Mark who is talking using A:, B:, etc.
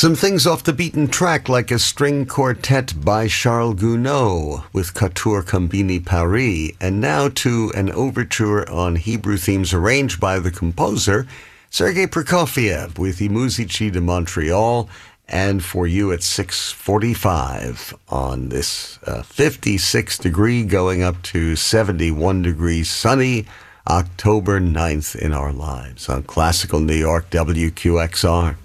A: Some things off the beaten track, like a string quartet by Charles Gounod with Quatuor Combini Paris, and now to an overture on Hebrew themes arranged by the composer Sergei Prokofiev with I Musici di Montreal. And for you at 6:45 on this 56 degree going up to 71 degrees sunny October 9th in our lives on Classical New York WQXR.